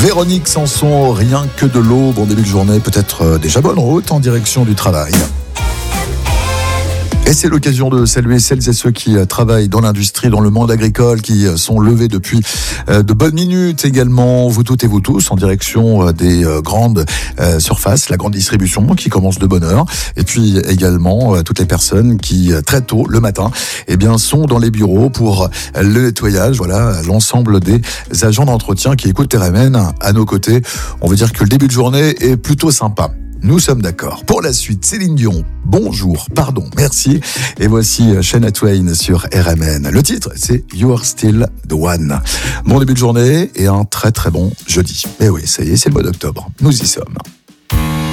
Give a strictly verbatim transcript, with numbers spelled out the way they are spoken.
Véronique Sanson, rien que de l'eau. Bon début de journée, peut-être déjà bonne route en direction du travail. Et c'est l'occasion de saluer celles et ceux qui travaillent dans l'industrie, dans le monde agricole, qui sont levés depuis de bonnes minutes également, vous toutes et vous tous, en direction des grandes surfaces, la grande distribution qui commence de bonne heure, et puis également toutes les personnes qui, très tôt, le matin, eh bien, sont dans les bureaux pour le nettoyage. Voilà, l'ensemble des agents d'entretien qui écoutent R M N à nos côtés. On veut dire que le début de journée est plutôt sympa. Nous sommes d'accord. Pour la suite, Céline Dion, bonjour, pardon, merci. Et voici Shania Twain sur R M N. Le titre, c'est You Are Still the One. Bon début de journée et un très très bon jeudi. Mais oui, ça y est, c'est le mois d'octobre. Nous y sommes.